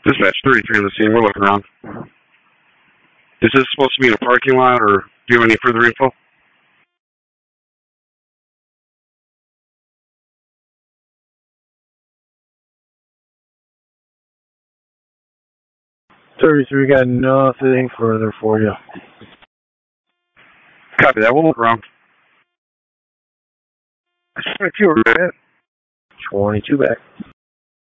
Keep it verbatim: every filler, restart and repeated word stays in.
Dispatch thirty-three on the scene. We're looking around. Is this supposed to be in a parking lot, or do you have any further info? thirty-three, got nothing further for you. Copy that. We'll look around. twenty-two back.